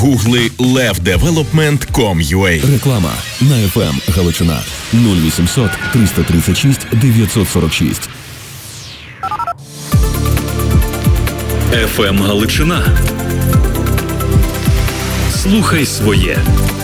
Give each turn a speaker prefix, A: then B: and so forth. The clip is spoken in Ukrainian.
A: Гугли levdevelopment.com.ua.
B: Реклама на FM Галичина 0800 336 946.
C: FM Галичина. Слухай своє.